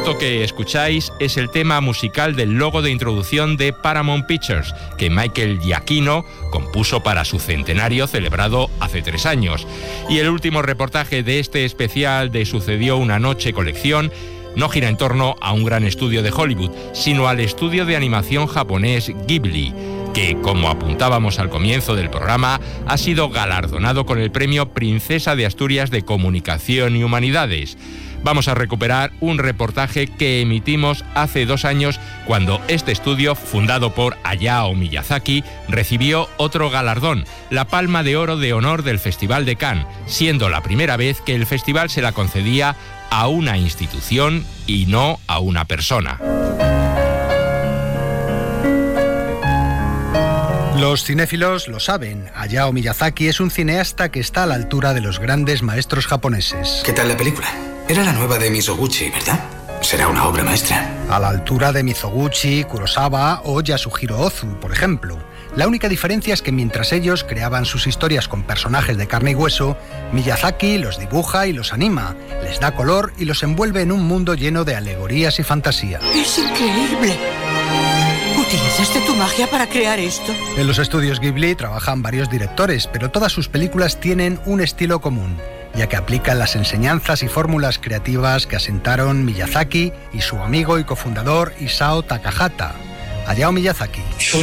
Esto que escucháis es el tema musical del logo de introducción de Paramount Pictures, que Michael Giacchino compuso para su centenario celebrado hace 3 años. Y el último reportaje de este especial de Sucedió una noche colección no gira en torno a un gran estudio de Hollywood, sino al estudio de animación japonés Ghibli, que, como apuntábamos al comienzo del programa, ha sido galardonado con el premio Princesa de Asturias de Comunicación y Humanidades. Vamos a recuperar un reportaje que emitimos hace 2 años cuando este estudio, fundado por Hayao Miyazaki, recibió otro galardón, la Palma de Oro de Honor del Festival de Cannes, siendo la primera vez que el festival se la concedía a una institución y no a una persona. Los cinéfilos lo saben, Hayao Miyazaki es un cineasta que está a la altura de los grandes maestros japoneses. ¿Qué tal la película? Era la nueva de Mizoguchi, ¿verdad? Será una obra maestra. A la altura de Mizoguchi, Kurosawa o Yasuhiro Ozu, por ejemplo. La única diferencia es que mientras ellos creaban sus historias con personajes de carne y hueso, Miyazaki los dibuja y los anima, les da color y los envuelve en un mundo lleno de alegorías y fantasía. ¡Es increíble! ¿Utilizaste tu magia para crear esto? En los estudios Ghibli trabajan varios directores, pero todas sus películas tienen un estilo común, ya que aplican las enseñanzas y fórmulas creativas que asentaron Miyazaki y su amigo y cofundador Isao Takahata. Hayao Miyazaki.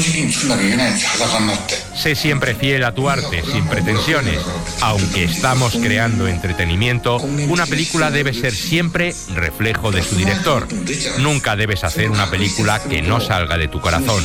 Sé siempre fiel a tu arte, sin pretensiones. Aunque estamos creando entretenimiento, una película debe ser siempre reflejo de su director. Nunca debes hacer una película que no salga de tu corazón.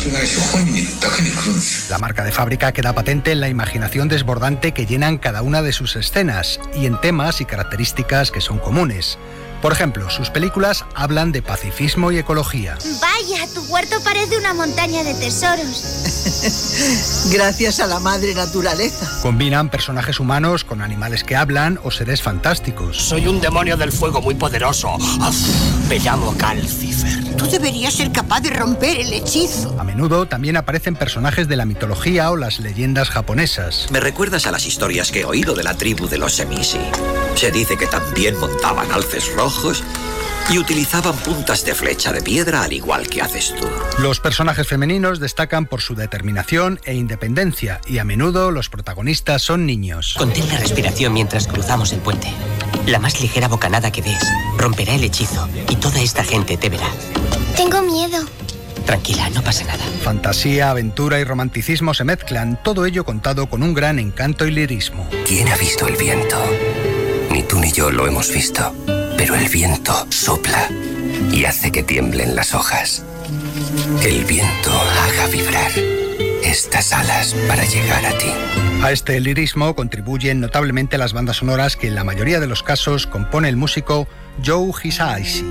La marca de fábrica queda patente en la imaginación desbordante que llenan cada una de sus escenas y en temas y características que son comunes. Por ejemplo, sus películas hablan de pacifismo y ecología. Vaya, tu huerto parece una montaña de tesoros. Gracias a la madre naturaleza. Combinan personajes humanos con animales que hablan o seres fantásticos. Soy un demonio del fuego muy poderoso. Me llamo Calcifer. Tú deberías ser capaz de romper el hechizo. A menudo también aparecen personajes de la mitología o las leyendas japonesas. Me recuerdas a las historias que he oído de la tribu de los Shemishi. Se dice que también montaban alces rojos y utilizaban puntas de flecha de piedra al igual que haces tú. Los personajes femeninos destacan por su determinación e independencia y a menudo los protagonistas son niños. Contén la respiración mientras cruzamos el puente. La más ligera bocanada que des romperá el hechizo y toda esta gente te verá. Tengo miedo. Tranquila, no pasa nada. Fantasía, aventura y romanticismo se mezclan, todo ello contado con un gran encanto y lirismo. ¿Quién ha visto el viento? Ni tú ni yo lo hemos visto, pero el viento sopla y hace que tiemblen las hojas. Que el viento haga vibrar estas alas para llegar a ti. A este lirismo contribuyen notablemente las bandas sonoras que en la mayoría de los casos compone el músico Joe Hisaishi.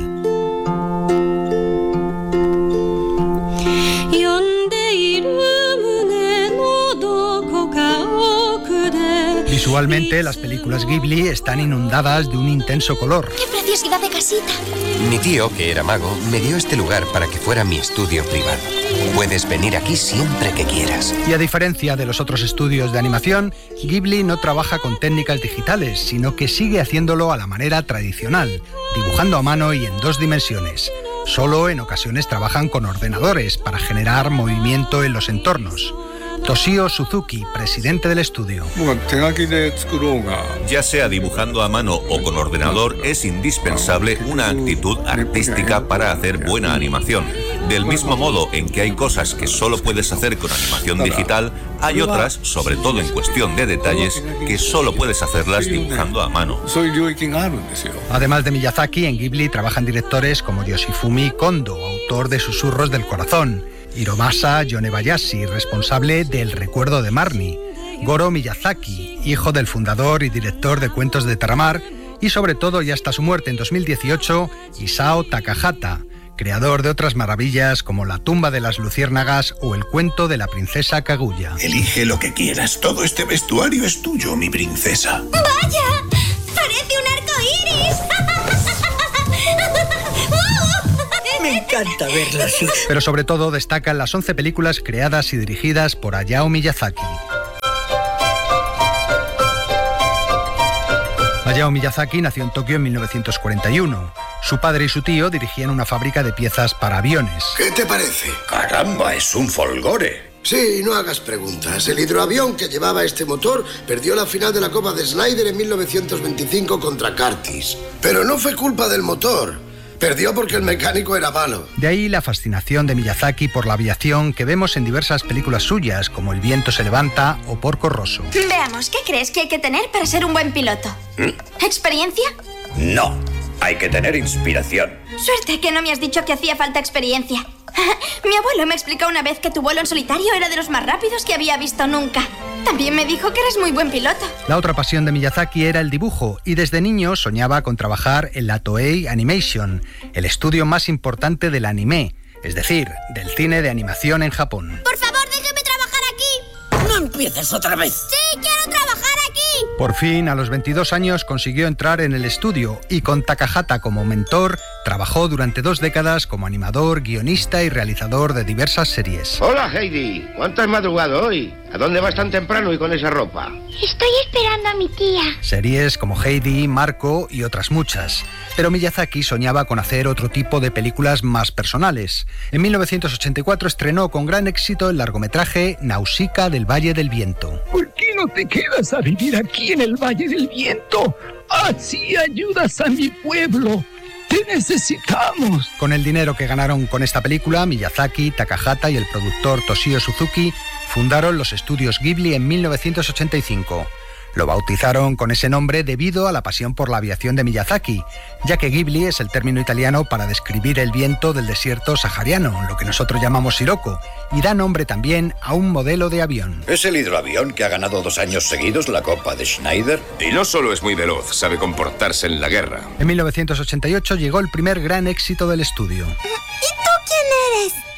Visualmente, las películas Ghibli están inundadas de un intenso color. ¡Qué preciosidad de casita! Mi tío, que era mago, me dio este lugar para que fuera mi estudio privado. Puedes venir aquí siempre que quieras. Y a diferencia de los otros estudios de animación, Ghibli no trabaja con técnicas digitales, sino que sigue haciéndolo a la manera tradicional, dibujando a mano y en 2 dimensiones. Solo en ocasiones trabajan con ordenadores para generar movimiento en los entornos. Toshio Suzuki, presidente del estudio. Ya sea dibujando a mano o con ordenador, es indispensable una actitud artística para hacer buena animación. Del mismo modo en que hay cosas que solo puedes hacer con animación digital, hay otras, sobre todo en cuestión de detalles, que solo puedes hacerlas dibujando a mano. Además de Miyazaki, en Ghibli trabajan directores como Yoshifumi Kondo, autor de Susurros del Corazón, Hiromasa Yonebayashi, responsable de El recuerdo de Marnie, Goro Miyazaki, hijo del fundador y director de Cuentos de Terramar, y sobre todo, y hasta su muerte en 2018, Isao Takahata, creador de otras maravillas como La tumba de las luciérnagas o El cuento de la princesa Kaguya. Elige lo que quieras, todo este vestuario es tuyo, mi princesa. ¡Vaya! ¡Parece un arco iris! Me encanta verla así. Pero sobre todo destacan las 11 películas creadas y dirigidas por Hayao Miyazaki. Hayao Miyazaki nació en Tokio en 1941. Su padre y su tío dirigían una fábrica de piezas para aviones. ¿Qué te parece? Caramba, es un folgore. Sí, no hagas preguntas. El hidroavión que llevaba este motor perdió la final de la Copa de Snyder en 1925 contra Curtis. Pero no fue culpa del motor. Perdió porque el mecánico era malo. De ahí la fascinación de Miyazaki por la aviación que vemos en diversas películas suyas, como El viento se levanta o Porco Rosso. Veamos, ¿qué crees que hay que tener para ser un buen piloto? ¿Experiencia? No, hay que tener inspiración. Suerte que no me has dicho que hacía falta experiencia. Mi abuelo me explicó una vez que tu vuelo en solitario era de los más rápidos que había visto nunca. También me dijo que eres muy buen piloto. La otra pasión de Miyazaki era el dibujo y desde niño soñaba con trabajar en la Toei Animation, el estudio más importante del anime, es decir, del cine de animación en Japón. Por favor, déjeme trabajar aquí. No empieces otra vez. Sí, quiero trabajar aquí. Por fin, a los 22 años, consiguió entrar en el estudio y con Takahata como mentor, trabajó durante 2 décadas como animador, guionista y realizador de diversas series. Hola, Heidi. ¿Cuánto has madrugado hoy? ¿A dónde vas tan temprano y con esa ropa? Estoy esperando a mi tía. Series como Heidi, Marco y otras muchas. Pero Miyazaki soñaba con hacer otro tipo de películas más personales. En 1984 estrenó con gran éxito el largometraje Nausicaa del Valle del Viento. ¿Por qué no te quedas a vivir aquí en el Valle del Viento? Así ayudas a mi pueblo. ¡Te necesitamos! Con el dinero que ganaron con esta película, Miyazaki, Takahata y el productor Toshio Suzuki fundaron los estudios Ghibli en 1985. Lo bautizaron con ese nombre debido a la pasión por la aviación de Miyazaki, ya que Ghibli es el término italiano para describir el viento del desierto sahariano, lo que nosotros llamamos Sirocco, y da nombre también a un modelo de avión. ¿Es el hidroavión que ha ganado 2 años seguidos la Copa de Schneider? Y no solo es muy veloz, sabe comportarse en la guerra. En 1988 llegó el primer gran éxito del estudio. ¿Y tú quién eres?